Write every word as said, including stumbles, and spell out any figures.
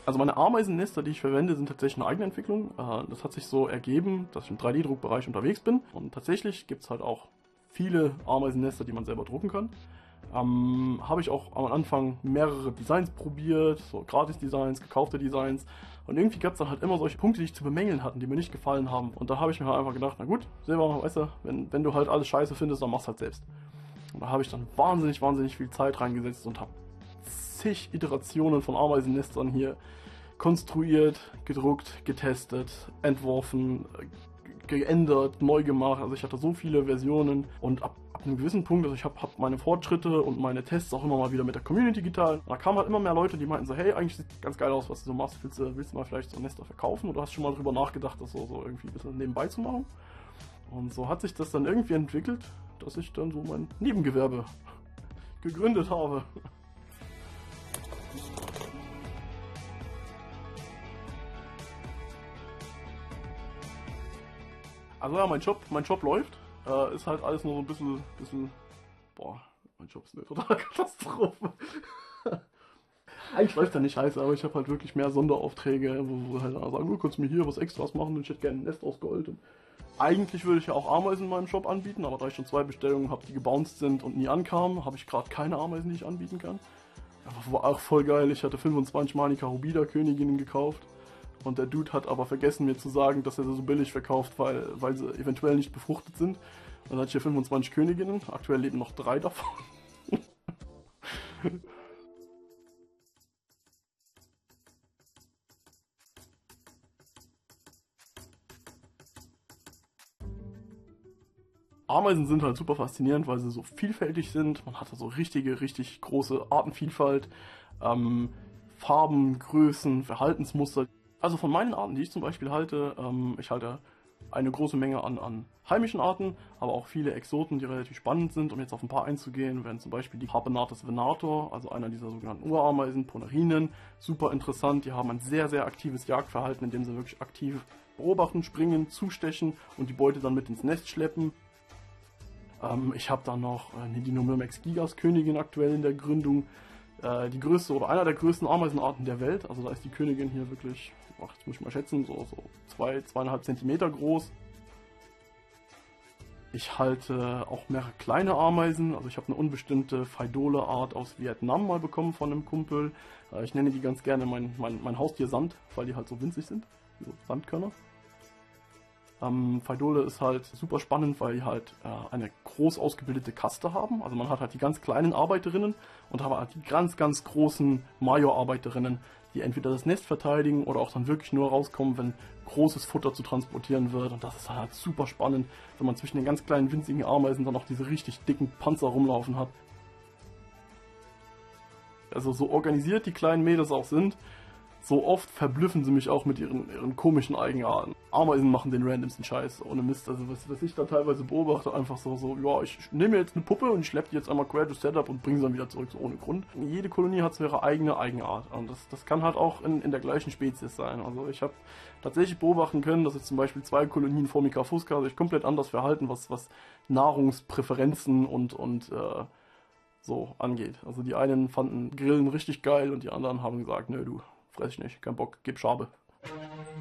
Also meine Ameisennester, die ich verwende, sind tatsächlich eine Eigenentwicklung. Das hat sich so ergeben, dass ich im drei D Druckbereich unterwegs bin. Und tatsächlich gibt es halt auch viele Ameisennester, die man selber drucken kann. Ähm, habe ich auch am Anfang mehrere Designs probiert, so Gratis-Designs, gekaufte Designs. Und irgendwie gab es dann halt immer solche Punkte, die ich zu bemängeln hatten, die mir nicht gefallen haben. Und da habe ich mir halt einfach gedacht, na gut, Silber, weißt du, wenn, wenn du halt alles scheiße findest, dann mach's halt selbst. Und da habe ich dann wahnsinnig, wahnsinnig viel Zeit reingesetzt und habe zig Iterationen von Ameisennestern hier konstruiert, gedruckt, getestet, entworfen, geändert, neu gemacht. Also ich hatte so viele Versionen und ab, ab einem gewissen Punkt, also ich habe hab meine Fortschritte und meine Tests auch immer mal wieder mit der Community geteilt. Und da kamen halt immer mehr Leute, die meinten so, hey, eigentlich sieht ganz geil aus, was du so machst. Willst du, willst du mal vielleicht so ein Nester verkaufen? Oder hast du schon mal drüber nachgedacht, das so, so irgendwie ein bisschen nebenbei zu machen? Und so hat sich das dann irgendwie entwickelt, dass ich dann so mein Nebengewerbe gegründet habe. Also ja, mein Job, mein Job läuft. Äh, ist halt alles nur so ein bisschen, bisschen. Boah, mein Job ist eine totale Katastrophe. Eigentlich läuft er nicht scheiße, aber ich habe halt wirklich mehr Sonderaufträge, wo, wo halt sagen, du kannst mir hier was Extras machen und ich hätte gerne ein Nest aus Gold. Und eigentlich würde ich ja auch Ameisen in meinem Shop anbieten, aber da ich schon zwei Bestellungen habe, die gebounced sind und nie ankamen, habe ich gerade keine Ameisen, die ich anbieten kann. Aber war auch voll geil, ich hatte fünfundzwanzig Manica Rubida Königinnen gekauft. Und der Dude hat aber vergessen mir zu sagen, dass er sie so billig verkauft, weil, weil sie eventuell nicht befruchtet sind. Und dann hatte ich hier fünfundzwanzig Königinnen, aktuell leben noch drei davon. Ameisen sind halt super faszinierend, weil sie so vielfältig sind. Man hat da so richtige, richtig große Artenvielfalt, ähm, Farben, Größen, Verhaltensmuster. Also von meinen Arten, die ich zum Beispiel halte, ähm, ich halte eine große Menge an, an heimischen Arten, aber auch viele Exoten, die relativ spannend sind. Um jetzt auf ein paar einzugehen, wären zum Beispiel die Harpenatus venator, also einer dieser sogenannten Urameisen, Ponarinen. Super interessant, die haben ein sehr, sehr aktives Jagdverhalten, indem sie wirklich aktiv beobachten, springen, zustechen und die Beute dann mit ins Nest schleppen. Ähm, ich habe dann noch äh, eine Dinomyrmex gigas Königin aktuell in der Gründung. Äh, die größte oder einer der größten Ameisenarten der Welt. Also da ist die Königin hier wirklich, ach, jetzt muss ich mal schätzen, so, so zwei, zweieinhalb Zentimeter groß. Ich halte auch mehrere kleine Ameisen. Also ich habe eine unbestimmte Phaidole-Art aus Vietnam mal bekommen von einem Kumpel. Äh, ich nenne die ganz gerne mein, mein, mein Haustier Sand, weil die halt so winzig sind. So Sandkörner. Ähm, Phaidole ist halt super spannend, weil die halt äh, eine groß ausgebildete Kaste haben. Also man hat halt die ganz kleinen Arbeiterinnen und aber halt die ganz, ganz großen Major-Arbeiterinnen, die entweder das Nest verteidigen oder auch dann wirklich nur rauskommen, wenn großes Futter zu transportieren wird. Und das ist halt super spannend, wenn man zwischen den ganz kleinen, winzigen Ameisen dann auch diese richtig dicken Panzer rumlaufen hat. Also so organisiert die kleinen Mädels auch sind, so oft verblüffen sie mich auch mit ihren, ihren komischen Eigenarten. Ameisen machen den randomsten Scheiß, ohne Mist. Also was, was ich da teilweise beobachte, einfach so, so, ja, ich nehme jetzt eine Puppe und schleppe die jetzt einmal quer durchs Setup und bringe sie dann wieder zurück, so ohne Grund. Jede Kolonie hat so ihre eigene Eigenart und das, das kann halt auch in, in der gleichen Spezies sein. Also ich habe tatsächlich beobachten können, dass jetzt zum Beispiel zwei Kolonien Formica fusca sich komplett anders verhalten, was, was Nahrungspräferenzen und, und äh, so angeht. Also die einen fanden Grillen richtig geil und die anderen haben gesagt, nö du, fress ich nicht, kein Bock, gib Schabe.